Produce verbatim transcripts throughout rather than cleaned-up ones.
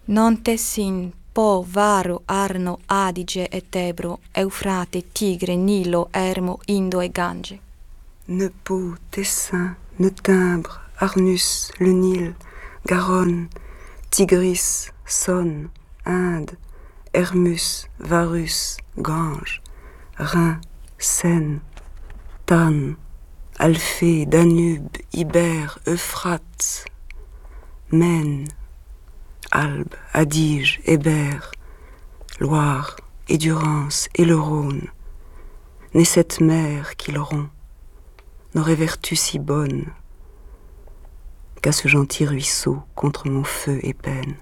Non Tessin, Po, Varo, Arno, Adige et Ebro, Eufrate, Tigre, Nilo, Ermo, Indo et Gange. Ne Pô, Tessin, ne Timbre, Arnus, le Nil, Garonne, Tigris, Saône, Inde, Hermus, Varus, Gange, Rhin, Seine, Tanne, Alphée, Danube, Ibère, Euphrate, Maine, Albe, Adige, Hébert, Loire, et Durance, et le Rhône, n'est cette mer qui l'auront, n'aurait vertu si bonne qu'à ce gentil ruisseau contre mon feu et peine.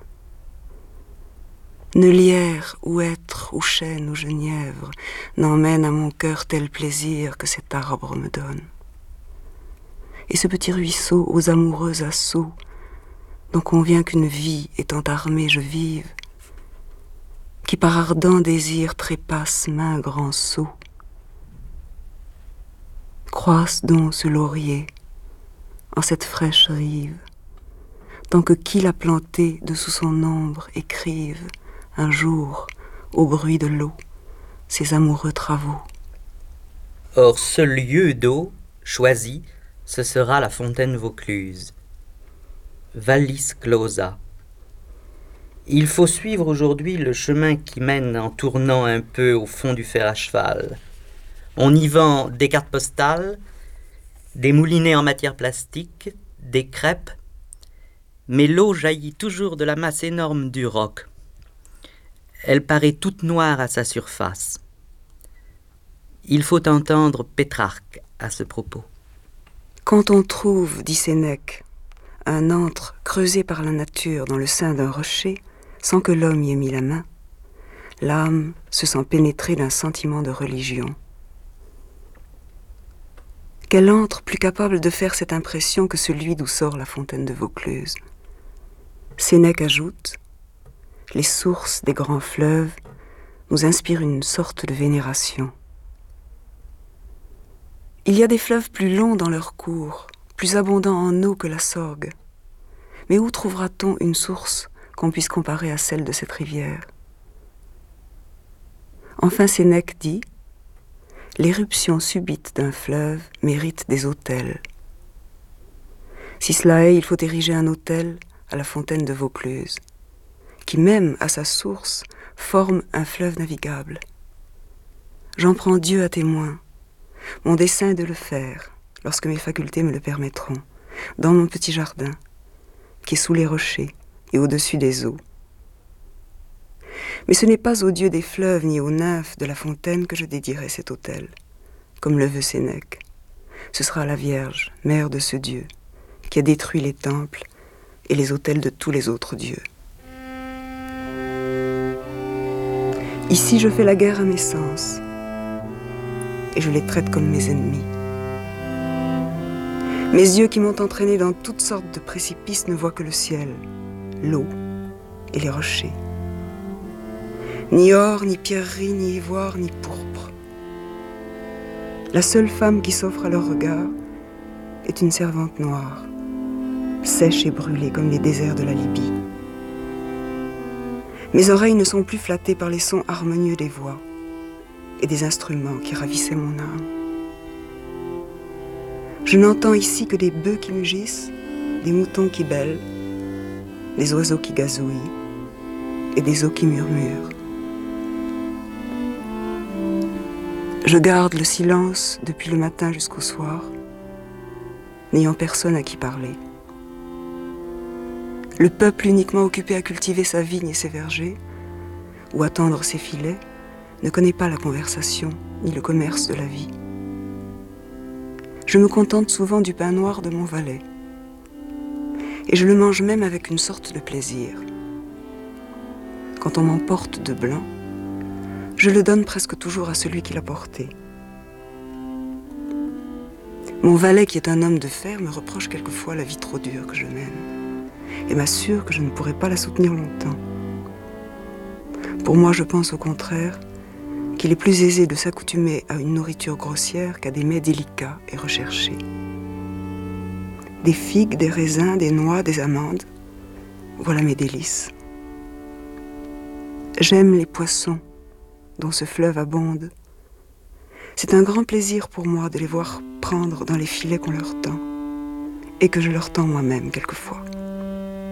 Ne lierre, ou hêtre, ou chêne, ou genièvre n'emmène à mon cœur tel plaisir que cet arbre me donne. Et ce petit ruisseau aux amoureux assauts, dont convient qu'une vie étant armée je vive, qui par ardent désir trépasse maint grand saut. Croisse donc ce laurier en cette fraîche rive, tant que qui l'a planté de sous son ombre écrive un jour, au bruit de l'eau, ses amoureux travaux. Or ce lieu d'eau choisi, ce sera la fontaine Vaucluse. Vallis Clausa. Il faut suivre aujourd'hui le chemin qui mène en tournant un peu au fond du fer à cheval. On y vend des cartes postales, des moulinets en matière plastique, des crêpes, mais l'eau jaillit toujours de la masse énorme du roc. Elle paraît toute noire à sa surface. Il faut entendre Pétrarque à ce propos. Quand on trouve, dit Sénèque, un antre creusé par la nature dans le sein d'un rocher, sans que l'homme y ait mis la main, l'âme se sent pénétrée d'un sentiment de religion. Quel antre plus capable de faire cette impression que celui d'où sort la fontaine de Vaucluse? Sénèque ajoute: les sources des grands fleuves nous inspirent une sorte de vénération. Il y a des fleuves plus longs dans leur cours, plus abondants en eau que la Sorgue. Mais où trouvera-t-on une source qu'on puisse comparer à celle de cette rivière? Enfin, Sénèque dit: l'éruption subite d'un fleuve mérite des autels. Si cela est, il faut ériger un autel à la fontaine de Vaucluse, qui même à sa source forme un fleuve navigable. J'en prends Dieu à témoin. Mon dessein est de le faire, lorsque mes facultés me le permettront, dans mon petit jardin, qui est sous les rochers et au-dessus des eaux. Mais ce n'est pas aux dieux des fleuves ni aux nymphes de la fontaine que je dédierai cet autel, comme le veut Sénèque. Ce sera à la Vierge, mère de ce Dieu, qui a détruit les temples et les autels de tous les autres dieux. Ici, je fais la guerre à mes sens, et je les traite comme mes ennemis. Mes yeux qui m'ont entraîné dans toutes sortes de précipices ne voient que le ciel, l'eau et les rochers. Ni or, ni pierrerie, ni ivoire, ni pourpre. La seule femme qui s'offre à leur regard est une servante noire, sèche et brûlée comme les déserts de la Libye. Mes oreilles ne sont plus flattées par les sons harmonieux des voix et des instruments qui ravissaient mon âme. Je n'entends ici que des bœufs qui mugissent, des moutons qui bêlent, des oiseaux qui gazouillent et des eaux qui murmurent. Je garde le silence depuis le matin jusqu'au soir, n'ayant personne à qui parler. Le peuple uniquement occupé à cultiver sa vigne et ses vergers, ou à tendre ses filets, ne connaît pas la conversation ni le commerce de la vie. Je me contente souvent du pain noir de mon valet, et je le mange même avec une sorte de plaisir. Quand on m'emporte de blanc, je le donne presque toujours à celui qui l'a porté. Mon valet, qui est un homme de fer, me reproche quelquefois la vie trop dure que je mène, et m'assure que je ne pourrai pas la soutenir longtemps. Pour moi, je pense au contraire qu'il est plus aisé de s'accoutumer à une nourriture grossière qu'à des mets délicats et recherchés. Des figues, des raisins, des noix, des amandes, voilà mes délices. J'aime les poissons dont ce fleuve abonde. C'est un grand plaisir pour moi de les voir prendre dans les filets qu'on leur tend, et que je leur tends moi-même quelquefois.